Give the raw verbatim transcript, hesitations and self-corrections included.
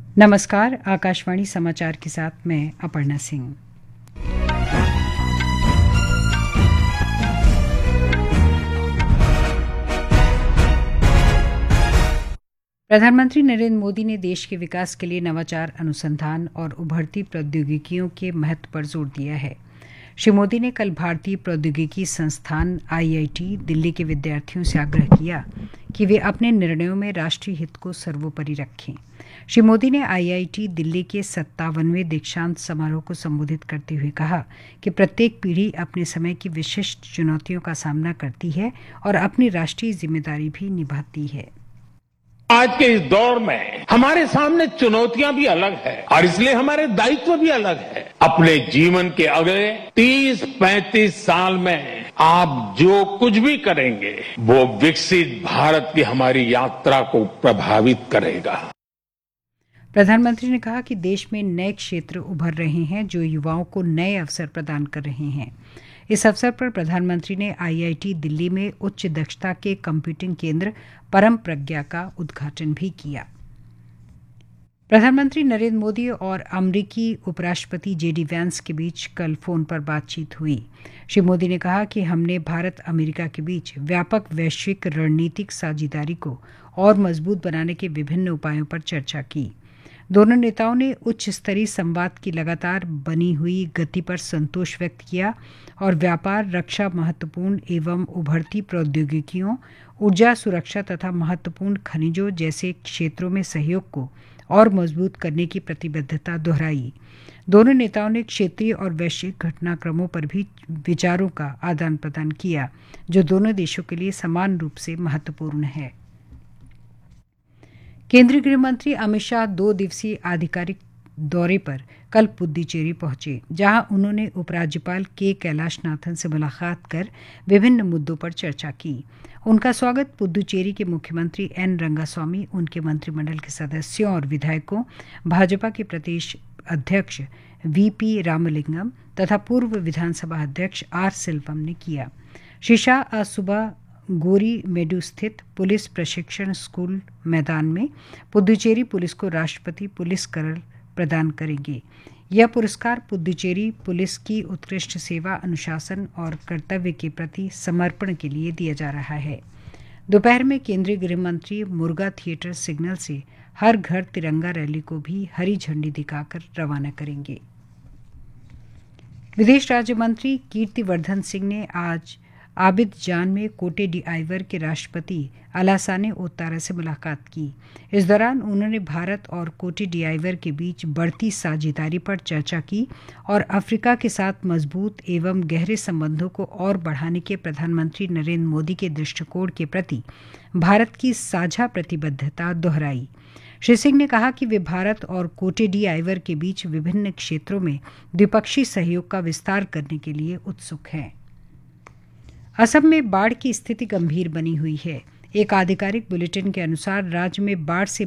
नमस्कार, आकाशवाणी समाचार के साथ मैं अपर्णा सिंह। प्रधानमंत्री नरेंद्र मोदी ने देश के विकास के लिए नवाचार, अनुसंधान और उभरती प्रौद्योगिकियों के महत्व पर जोर दिया है। श्री मोदी ने कल भारतीय प्रौद्योगिकी संस्थान आई आई टी दिल्ली के विद्यार्थियों से आग्रह किया कि वे अपने निर्णयों में राष्ट्रीय हित को सर्वोपरि रखें। श्री मोदी ने आई आई टी दिल्ली के सत्तावनवें दीक्षांत समारोह को संबोधित करते हुए कहा कि प्रत्येक पीढ़ी अपने समय की विशिष्ट चुनौतियों का सामना करती है और अपनी राष्ट्रीय जिम्मेदारी भी निभाती है। आज के इस दौर में हमारे सामने चुनौतियां भी अलग है और इसलिए हमारे दायित्व भी अलग है। अपने जीवन के अगले तीस पैंतीस साल में आप जो कुछ भी करेंगे वो विकसित भारत की हमारी यात्रा को प्रभावित करेगा। प्रधानमंत्री ने कहा कि देश में नए क्षेत्र उभर रहे हैं जो युवाओं को नए अवसर प्रदान कर रहे हैं। इस अवसर पर प्रधानमंत्री ने आई आई टी दिल्ली में उच्च दक्षता के कंप्यूटिंग केंद्र परम प्रज्ञा का उद्घाटन भी किया। प्रधानमंत्री नरेंद्र मोदी और अमरीकी उपराष्ट्रपति जे डी वैंस के बीच कल फोन पर बातचीत हुई। श्री मोदी ने कहा कि हमने भारत अमेरिका के बीच व्यापक वैश्विक रणनीतिक साझेदारी को और मजबूत बनाने के विभिन्न उपायों पर चर्चा की। दोनों नेताओं ने उच्च स्तरीय संवाद की लगातार बनी हुई गति पर संतोष व्यक्त किया और व्यापार, रक्षा, महत्वपूर्ण एवं उभरती प्रौद्योगिकियों, ऊर्जा सुरक्षा तथा महत्वपूर्ण खनिजों जैसे क्षेत्रों में सहयोग को और मजबूत करने की प्रतिबद्धता दोहराई। दोनों नेताओं ने क्षेत्रीय और वैश्विक घटनाक्रमों पर भी विचारों का आदान प्रदान किया, जो दोनों देशों के लिए समान रूप से महत्वपूर्ण है। केंद्रीय गृह मंत्री अमित शाह दो दिवसीय आधिकारिक दौरे पर कल पुद्दुचेरी पहुंचे, जहां उन्होंने उपराज्यपाल के कैलाशनाथन से मुलाकात कर विभिन्न मुद्दों पर चर्चा की। उनका स्वागत पुद्दुचेरी के मुख्यमंत्री एन रंगास्वामी, उनके मंत्रिमंडल के सदस्यों और विधायकों, भाजपा के प्रदेश अध्यक्ष वी पी रामलिंगम तथा पूर्व विधानसभा अध्यक्ष आर सिल्वम ने किया। श्री शाह आज सुबह गोरी मेडू स्थित पुलिस प्रशिक्षण स्कूल मैदान में पुद्दुचेरी पुलिस को राष्ट्रपति पुलिस कलर प्रदान करेंगे। यह पुरस्कार पुद्दुचेरी पुलिस की उत्कृष्ट सेवा, अनुशासन और कर्तव्य के प्रति समर्पण के लिए दिया जा रहा है। दोपहर में केंद्रीय गृह मंत्री मुर्गा थिएटर सिग्नल से हर घर तिरंगा रैली को भी हरी झंडी दिखाकर रवाना करेंगे। विदेश राज्य मंत्री कीर्तिवर्धन सिंह ने आज आबिद जान में कोटे डी आइवर के राष्ट्रपति अलासाने ओतारा से मुलाकात की। इस दौरान उन्होंने भारत और कोटे डी आइवर के बीच बढ़ती साझेदारी पर चर्चा की और अफ्रीका के साथ मजबूत एवं गहरे संबंधों को और बढ़ाने के प्रधानमंत्री नरेंद्र मोदी के दृष्टिकोण के प्रति भारत की साझा प्रतिबद्धता दोहराई। श्री सिंह ने कहा कि वे भारत और कोटे डी आइवर के बीच विभिन्न क्षेत्रों में द्विपक्षीय सहयोग का विस्तार करने के लिए उत्सुक हैं। असम में बाढ़ की स्थिति गंभीर बनी हुई है। एक आधिकारिक बुलेटिन के अनुसार राज्य में बाढ़ से